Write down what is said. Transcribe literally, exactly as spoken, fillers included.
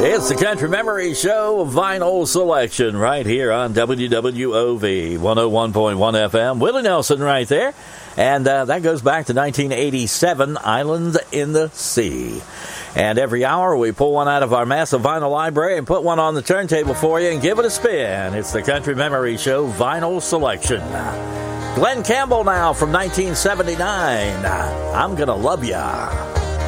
It's the Country Memory Show, Vinyl Selection, right here on W W O V one oh one point one F M. Willie Nelson right there. And uh, that goes back to nineteen eighty-seven, Islands in the Sea. And every hour we pull one out of our massive vinyl library and put one on the turntable for you and give it a spin. It's the Country Memory Show, Vinyl Selection. Glenn Campbell now from nineteen seventy-nine. I'm Gonna Love Ya.